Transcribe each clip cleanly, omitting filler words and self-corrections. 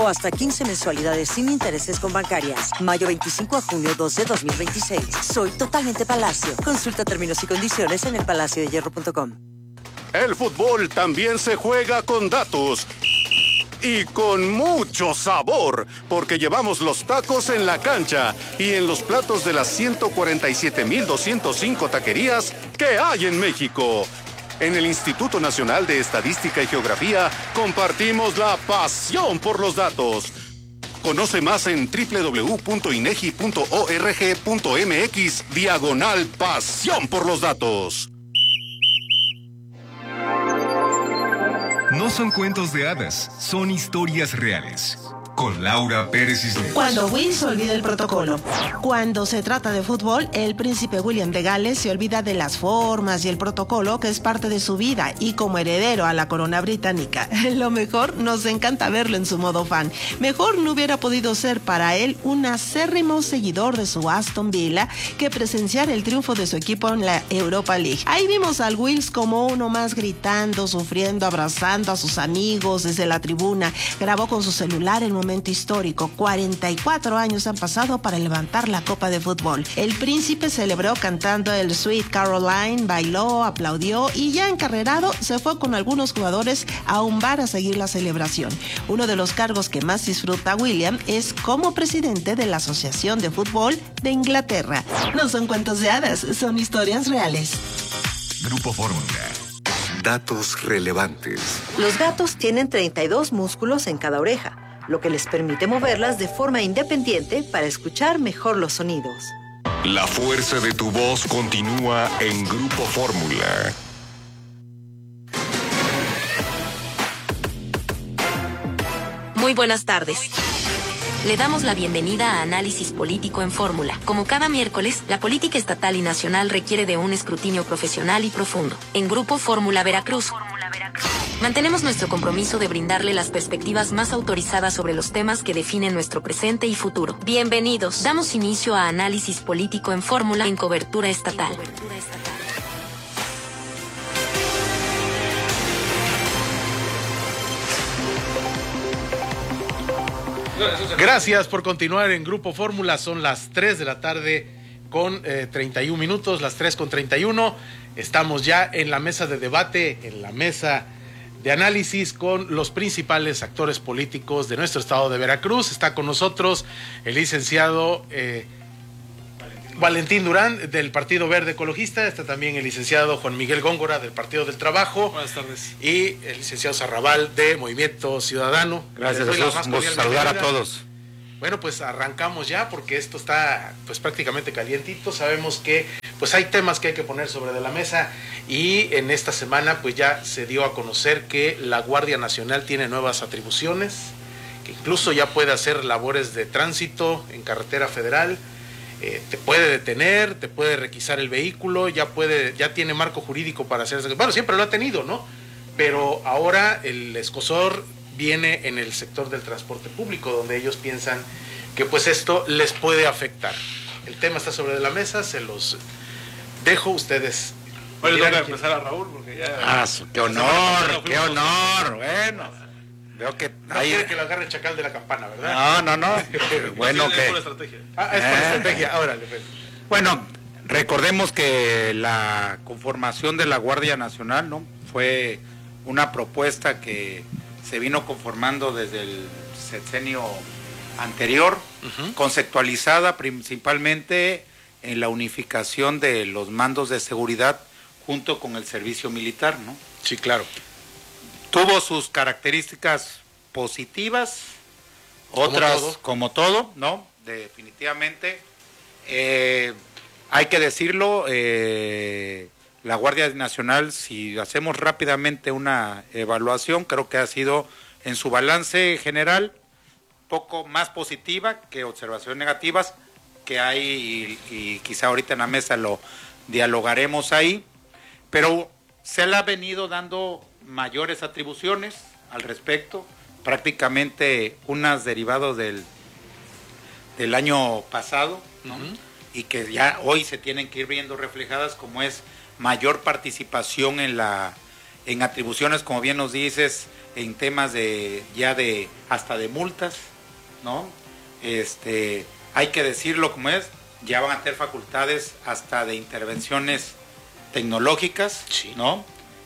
O hasta 15 mensualidades sin intereses con Bancarias. Mayo 25 a junio 2 de 2026. Soy totalmente Palacio. Consulta términos y condiciones en elpalaciodehierro.com. El fútbol también se juega con datos. Y con mucho sabor, porque llevamos los tacos en la cancha y en los platos de las 147.205 taquerías que hay en México. En el Instituto Nacional de Estadística y Geografía compartimos la pasión por los datos. Conoce más en www.inegi.org.mx/pasión por los datos. No son cuentos de hadas, son historias reales. Con Laura Pérez Cisneros. Cuando Will se olvida el protocolo. Cuando se trata de fútbol, el príncipe William de Gales se olvida de las formas y el protocolo que es parte de su vida y como heredero a la corona británica. Lo mejor, nos encanta verlo en su modo fan. Mejor no hubiera podido ser para él un acérrimo seguidor de su Aston Villa que presenciar el triunfo de su equipo en la Europa League. Ahí vimos al Wills como uno más gritando, sufriendo, abrazando a sus amigos desde la tribuna. Grabó con su celular el momento histórico. 44 años han pasado para levantar la copa de fútbol. El príncipe celebró cantando el Sweet Caroline, bailó, aplaudió y ya encarrerado se fue con algunos jugadores a un bar a seguir la celebración. Uno de los cargos que más disfruta William es como presidente de la Asociación de Fútbol de Inglaterra. No son cuentos de hadas, son historias reales. Grupo Fórmula. Datos relevantes. Los gatos tienen 32 músculos en cada oreja, lo que les permite moverlas de forma independiente para escuchar mejor los sonidos. La fuerza de tu voz continúa en Grupo Fórmula. Muy buenas tardes. Le damos la bienvenida a Análisis Político en Fórmula. Como cada miércoles, la política estatal y nacional requiere de un escrutinio profesional y profundo. En Grupo Fórmula Veracruz, mantenemos nuestro compromiso de brindarle las perspectivas más autorizadas sobre los temas que definen nuestro presente y futuro. Bienvenidos. Damos inicio a Análisis Político en Fórmula en cobertura estatal. Gracias por continuar en Grupo Fórmula. Son las 3 de la tarde con 31 minutos, las 3:31. Estamos ya en la mesa de debate, en la mesa de análisis con los principales actores políticos de nuestro estado de Veracruz. Está con nosotros el licenciado Valentín Durán del Partido Verde Ecologista. Está también el licenciado Juan Miguel Góngora del Partido del Trabajo. Buenas tardes. Y el licenciado Zarrabal de Movimiento Ciudadano. Gracias, Jesús. Vamos a saludar a todos. Bueno, pues arrancamos ya porque esto está pues prácticamente calientito. Sabemos que pues hay temas que hay que poner sobre de la mesa y en esta semana pues ya se dio a conocer que la Guardia Nacional tiene nuevas atribuciones, que incluso ya puede hacer labores de tránsito en carretera federal. Te puede detener, te puede requisar el vehículo, ya tiene marco jurídico para hacer eso. Bueno, siempre lo ha tenido, ¿no? Pero ahora el escozor viene en el sector del transporte público, donde ellos piensan que pues esto les puede afectar. El tema está sobre la mesa, se los dejo ustedes. Bueno, toca empezar a Raúl, porque ya... ¡Qué honor! ¡Qué honor! Bueno... Veo que no quiere que lo agarre el chacal de la campana, ¿verdad? No. Bueno, sí, que... es por estrategia. Es por estrategia. Órale, pues. Bueno, recordemos que la conformación de la Guardia Nacional, ¿no?, fue una propuesta que se vino conformando desde el sexenio anterior, conceptualizada principalmente en la unificación de los mandos de seguridad junto con el servicio militar, ¿no? Sí, claro. Tuvo sus características positivas, otras como todo, ¿no? Definitivamente. Hay que decirlo, la Guardia Nacional, si hacemos rápidamente una evaluación, creo que ha sido en su balance general poco más positiva que observaciones negativas que hay y quizá ahorita en la mesa lo dialogaremos ahí, pero se le ha venido dando mayores atribuciones al respecto, prácticamente unas derivadas del año pasado, ¿no? Y que ya hoy se tienen que ir viendo reflejadas, como es mayor participación en atribuciones, como bien nos dices, en temas hasta de multas, ¿no? Hay que decirlo como es, ya van a tener facultades hasta de intervenciones tecnológicas, sí, ¿no?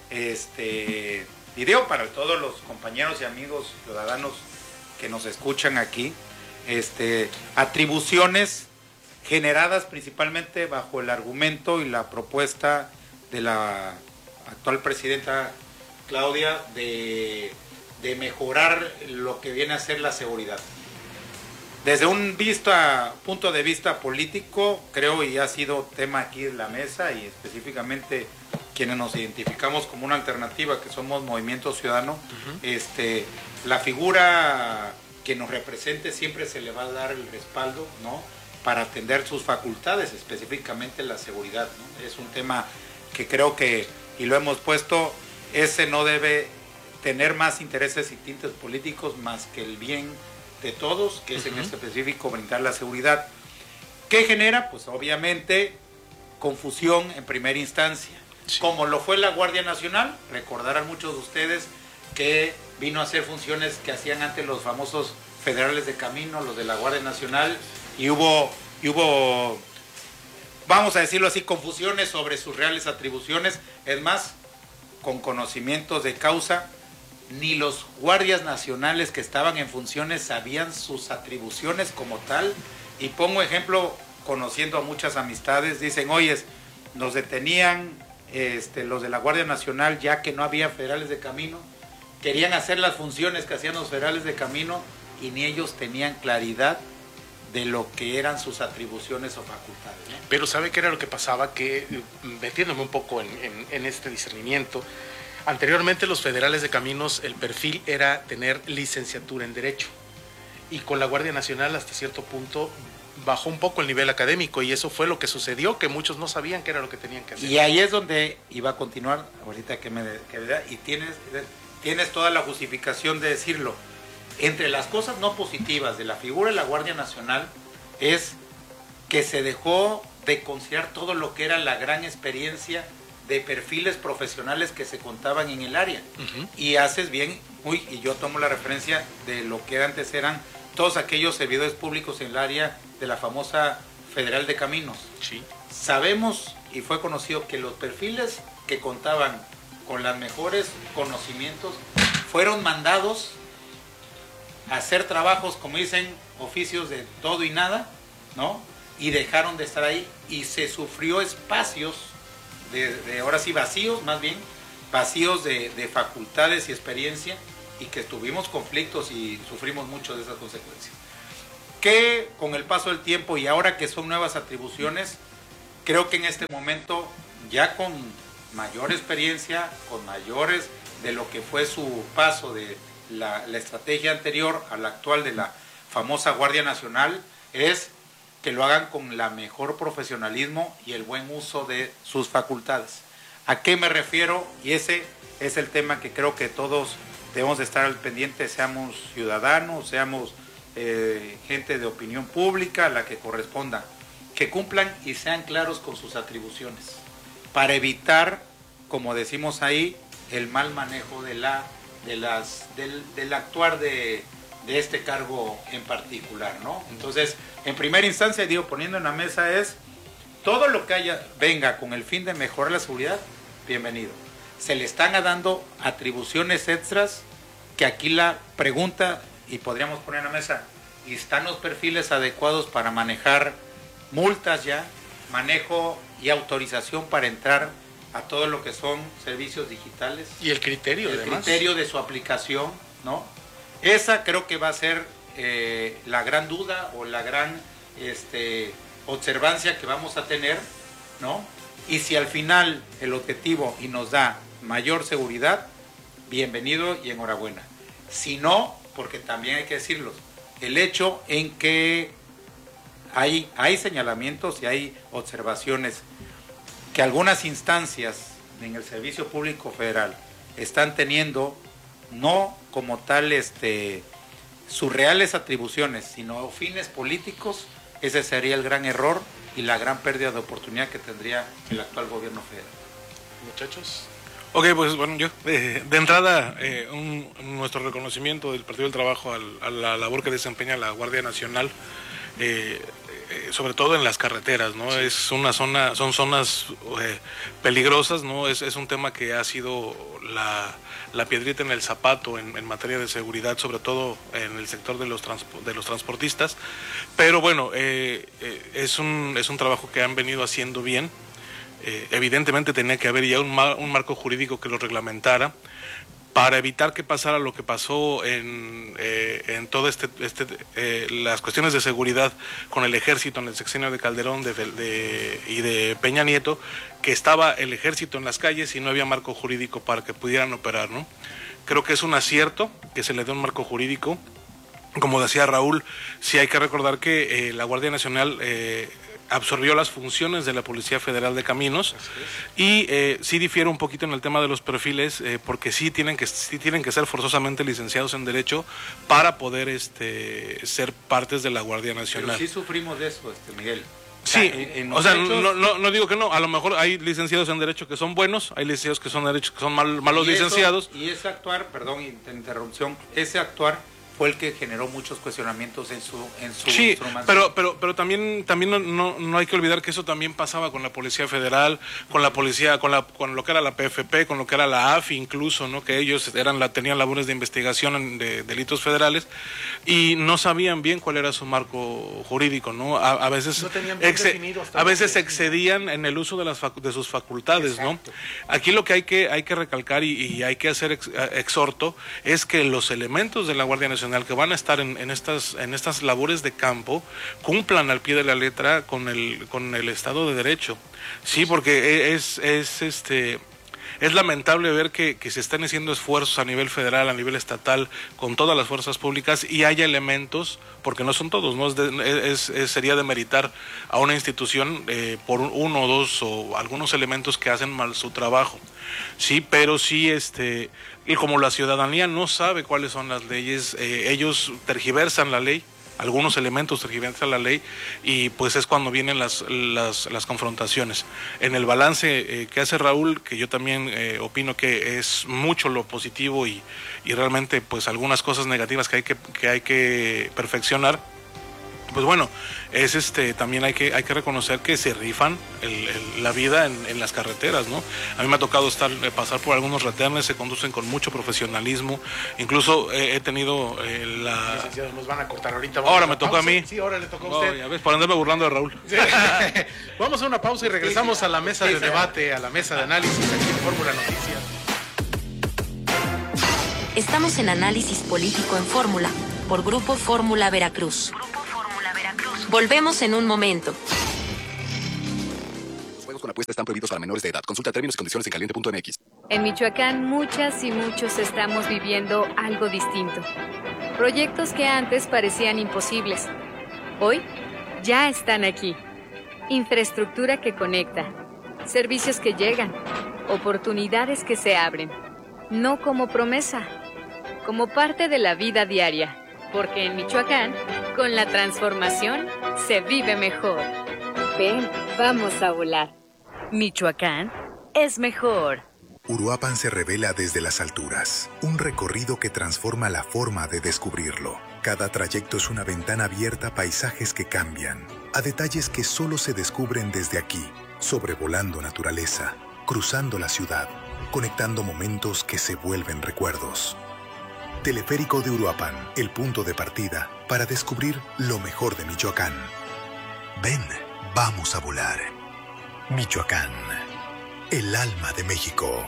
Y digo para todos los compañeros y amigos ciudadanos que nos escuchan aquí, atribuciones generadas principalmente bajo el argumento y la propuesta de la actual presidenta Claudia de mejorar lo que viene a ser la seguridad. Desde un punto de vista político, creo, y ha sido tema aquí en la mesa, y específicamente quienes nos identificamos como una alternativa, que somos Movimiento Ciudadano, la figura que nos represente siempre se le va a dar el respaldo, ¿no?, para atender sus facultades, específicamente la seguridad, ¿no? Es un tema que creo que, y lo hemos puesto, ese no debe tener más intereses y tintes políticos más que el bien de todos, que es en este específico brindar la seguridad. ¿Qué genera? Pues obviamente confusión en primera instancia, sí, como lo fue la Guardia Nacional. Recordarán muchos de ustedes que vino a hacer funciones que hacían antes los famosos federales de camino, los de la Guardia Nacional, y hubo, vamos a decirlo así, confusiones sobre sus reales atribuciones. Es más, con conocimientos de causa, ni los guardias nacionales que estaban en funciones sabían sus atribuciones como tal. Y pongo ejemplo, conociendo a muchas amistades, dicen, oye, nos detenían los de la Guardia Nacional ya que no había federales de camino, querían hacer las funciones que hacían los federales de camino y ni ellos tenían claridad de lo que eran sus atribuciones o facultades, ¿no? Pero ¿sabe qué era lo que pasaba? Que, metiéndome un poco en este discernimiento, anteriormente los federales de caminos, el perfil era tener licenciatura en Derecho, y con la Guardia Nacional hasta cierto punto bajó un poco el nivel académico, y eso fue lo que sucedió, que muchos no sabían qué era lo que tenían que hacer. Y ahí es donde iba a continuar, ahorita y tienes toda la justificación de decirlo. Entre las cosas no positivas de la figura de la Guardia Nacional es que se dejó de considerar todo lo que era la gran experiencia de perfiles profesionales que se contaban en el área. Y haces bien, y yo tomo la referencia de lo que antes eran todos aquellos servidores públicos en el área de la famosa Federal de Caminos. Sí. Sabemos y fue conocido que los perfiles que contaban con los mejores conocimientos fueron mandados a hacer trabajos, como dicen, oficios de todo y nada, ¿no? Y dejaron de estar ahí, y se sufrió espacios de ahora sí vacíos, más bien vacíos de facultades y experiencia, y que tuvimos conflictos y sufrimos mucho de esas consecuencias. Que con el paso del tiempo y ahora que son nuevas atribuciones, creo que en este momento, ya con mayor experiencia, con mayores de lo que fue su paso de la estrategia anterior a la actual de la famosa Guardia Nacional, es que lo hagan con la mejor profesionalismo y el buen uso de sus facultades. ¿A qué me refiero? Y ese es el tema que creo que todos debemos de estar al pendiente, seamos ciudadanos, seamos gente de opinión pública, la que corresponda, que cumplan y sean claros con sus atribuciones, para evitar, como decimos ahí, el mal manejo del actuar de este cargo en particular, ¿no? Entonces, en primera instancia, digo, poniendo en la mesa es todo lo que venga con el fin de mejorar la seguridad, bienvenido. Se le están dando atribuciones extras, que aquí la pregunta, y podríamos poner en la mesa, ¿y están los perfiles adecuados para manejar multas ya, manejo y autorización para entrar a todo lo que son servicios digitales? Y el criterio, el además. criterio de su aplicación, ¿no? Esa creo que va a ser la gran duda o la gran observancia que vamos a tener, ¿no? Y si al final el objetivo y nos da mayor seguridad, bienvenido y enhorabuena. Si no, porque también hay que decirlo, el hecho en que hay señalamientos y hay observaciones que algunas instancias en el Servicio Público Federal están teniendo, no como tal sus reales atribuciones, sino fines políticos, ese sería el gran error y la gran pérdida de oportunidad que tendría el actual gobierno federal. Muchachos. Ok, pues bueno, yo de entrada nuestro reconocimiento del Partido del Trabajo a la labor que desempeña la Guardia Nacional, sobre todo en las carreteras, ¿no? Sí. Son zonas peligrosas, ¿no? Es un tema que ha sido la piedrita en el zapato en materia de seguridad, sobre todo en el sector de los transportistas, pero bueno, es un trabajo que han venido haciendo bien. Evidentemente tenía que haber ya un marco jurídico que lo reglamentara para evitar que pasara lo que pasó en todo las cuestiones de seguridad con el ejército en el sexenio de Calderón y de Peña Nieto, que estaba el ejército en las calles y no había marco jurídico para que pudieran operar, ¿no? Creo que es un acierto que se le dé un marco jurídico. Como decía Raúl, sí hay que recordar que la Guardia Nacional absorbió las funciones de la Policía Federal de Caminos y sí difiere un poquito en el tema de los perfiles, porque sí tienen que ser forzosamente licenciados en Derecho para poder ser partes de la Guardia Nacional. Pero sí sufrimos de eso, Miguel. Sí, o sea, no digo que no, a lo mejor hay licenciados en Derecho que son buenos, hay licenciados que son Derecho que son malos licenciados. Y ese actuar, perdón, interrupción, ese actuar fue el que generó muchos cuestionamientos en su sí, pero también no hay que olvidar que eso también pasaba con la Policía Federal, con la policía, con lo que era la PFP, con lo que era la AFI incluso, ¿no? Que ellos tenían labores de investigación de delitos federales y no sabían bien cuál era su marco jurídico, ¿no? A veces excedían en el uso de sus facultades. Exacto. ¿No? Aquí lo que hay que recalcar y hay que hacer exhorto es que los elementos de la Guardia Nacional que van a estar en estas labores de campo cumplan al pie de la letra con el Estado de Derecho. Sí, porque es lamentable ver que se están haciendo esfuerzos a nivel federal, a nivel estatal, con todas las fuerzas públicas y haya elementos, porque no son todos, ¿no? Sería demeritar a una institución por uno o dos o algunos elementos que hacen mal su trabajo. Sí, pero sí, y como la ciudadanía no sabe cuáles son las leyes, ellos tergiversan la ley, algunos elementos tergiversan la ley y pues es cuando vienen las confrontaciones. En el balance que hace Raúl, que yo también opino que es mucho lo positivo y realmente pues algunas cosas negativas que hay que perfeccionar, pues bueno, también hay que reconocer que se rifan la vida en las carreteras, ¿no? A mí me ha tocado pasar por algunos retenes, se conducen con mucho profesionalismo, incluso he tenido Licenciado, nos van a cortar ahorita. Ahora me tocó a mí. Sí, ahora le tocó a usted. Ya ves, por andarme burlando de Raúl. Sí. Vamos a una pausa y regresamos a la mesa de debate, a la mesa de análisis aquí en Fórmula Noticias. Estamos en Análisis Político en Fórmula, por Grupo Fórmula Veracruz. Volvemos en un momento. Los juegos con apuestas están prohibidos para menores de edad. Consulta términos y condiciones en caliente.mx. En Michoacán, muchas y muchos estamos viviendo algo distinto. Proyectos que antes parecían imposibles. Hoy ya están aquí. Infraestructura que conecta. Servicios que llegan. Oportunidades que se abren. No como promesa, como parte de la vida diaria. Porque en Michoacán, con la transformación, se vive mejor. Ven, vamos a volar. Michoacán es mejor. Uruapan se revela desde las alturas. Un recorrido que transforma la forma de descubrirlo. Cada trayecto es una ventana abierta a paisajes que cambian. A detalles que solo se descubren desde aquí. Sobrevolando naturaleza. Cruzando la ciudad. Conectando momentos que se vuelven recuerdos. Teleférico de Uruapan, el punto de partida para descubrir lo mejor de Michoacán. Ven, vamos a volar. Michoacán, el alma de México.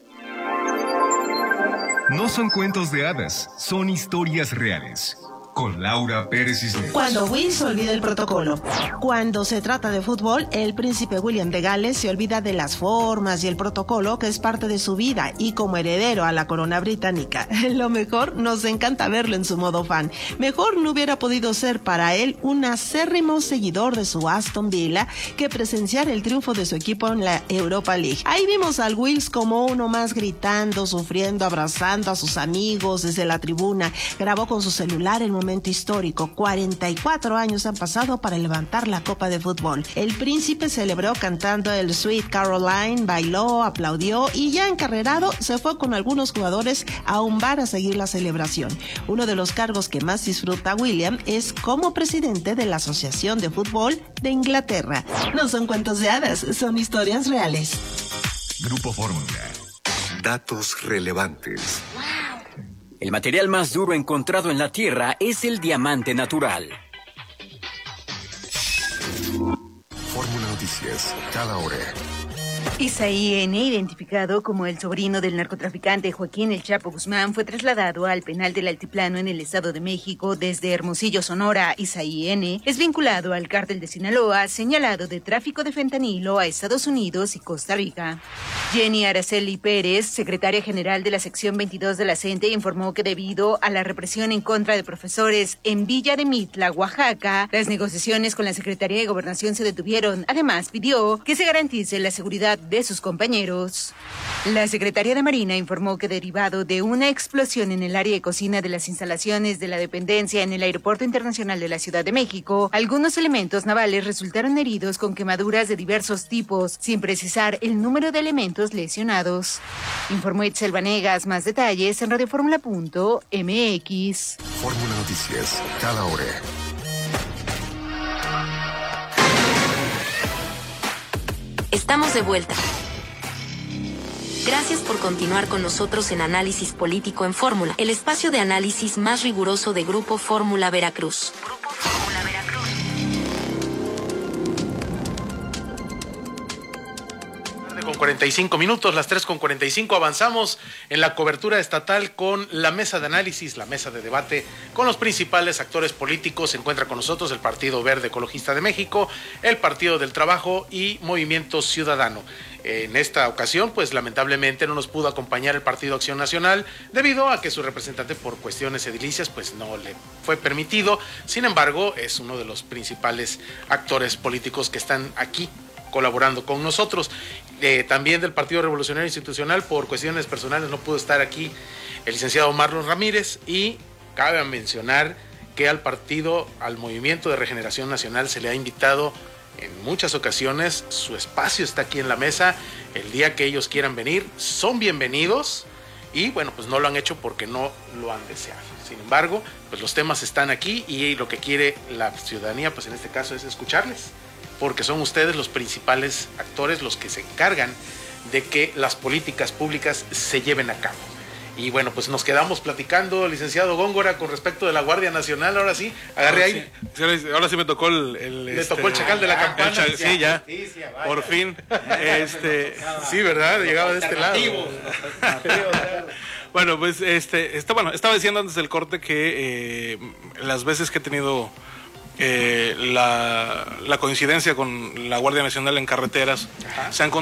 No son cuentos de hadas, son historias reales. Con Laura Pérez Cisneros. Cuando Will olvida el protocolo. Cuando se trata de fútbol, el príncipe William de Gales se olvida de las formas y el protocolo que es parte de su vida y como heredero a la corona británica. Lo mejor, nos encanta verlo en su modo fan. Mejor no hubiera podido ser para él un acérrimo seguidor de su Aston Villa que presenciar el triunfo de su equipo en la Europa League. Ahí vimos al Wills como uno más gritando, sufriendo, abrazando a sus amigos desde la tribuna. Grabó con su celular el momento momento histórico. 44 años han pasado para levantar la Copa de Fútbol. El príncipe celebró cantando el Sweet Caroline, bailó, aplaudió y ya encarrerado se fue con algunos jugadores a un bar a seguir la celebración. Uno de los cargos que más disfruta William es como presidente de la Asociación de Fútbol de Inglaterra. No son cuentos de hadas, son historias reales. Grupo Fórmula. Datos relevantes. El material más duro encontrado en la Tierra es el diamante natural. Fórmula Noticias, cada hora. Isaí N., identificado como el sobrino del narcotraficante Joaquín El Chapo Guzmán, fue trasladado al penal del Altiplano en el Estado de México desde Hermosillo, Sonora. Isaí N. es vinculado al cártel de Sinaloa, señalado de tráfico de fentanilo a Estados Unidos y Costa Rica. Jenny Araceli Pérez, secretaria general de la sección 22 de la CENTE, informó que debido a la represión en contra de profesores en Villa de Mitla, Oaxaca, las negociaciones con la Secretaría de Gobernación se detuvieron. Además, pidió que se garantice la seguridad de sus compañeros. La Secretaría de Marina informó que derivado de una explosión en el área de cocina de las instalaciones de la dependencia en el Aeropuerto Internacional de la Ciudad de México, algunos elementos navales resultaron heridos con quemaduras de diversos tipos, sin precisar el número de elementos lesionados. Informó Itzel Vanegas. Más detalles en radioformula.mx. Fórmula Noticias, cada hora. Estamos de vuelta. Gracias por continuar con nosotros en Análisis Político en Fórmula, el espacio de análisis más riguroso de Grupo Fórmula Veracruz. Grupo Fórmula Veracruz. Con 45 minutos, las 3:45, avanzamos en la cobertura estatal con la mesa de análisis, la mesa de debate con los principales actores políticos. Se encuentra con nosotros el Partido Verde Ecologista de México, el Partido del Trabajo y Movimiento Ciudadano. En esta ocasión, pues lamentablemente no nos pudo acompañar el Partido Acción Nacional debido a que su representante por cuestiones edilicias pues no le fue permitido. Sin embargo, es uno de los principales actores políticos que están aquí colaborando con nosotros. También del Partido Revolucionario Institucional, por cuestiones personales no pudo estar aquí el licenciado Marlon Ramírez, y cabe mencionar que al Movimiento de Regeneración Nacional se le ha invitado en muchas ocasiones. Su espacio está aquí en la mesa. El día que ellos quieran venir, son bienvenidos, y bueno, pues no lo han hecho porque no lo han deseado. Sin embargo, pues los temas están aquí y lo que quiere la ciudadanía, pues en este caso, es escucharles, porque son ustedes los principales actores, los que se encargan de que las políticas públicas se lleven a cabo. Y bueno, pues nos quedamos platicando, licenciado Góngora, con respecto de la Guardia Nacional. Ahora sí, agarré ahí. Sí, ahora sí me tocó tocó el chacal de la campana. Sí, ya. Por fin. Sí, ¿verdad? Llegaba de este lado. Bueno, pues estaba diciendo antes del corte que las veces que he tenido la coincidencia con la Guardia Nacional en carreteras, se han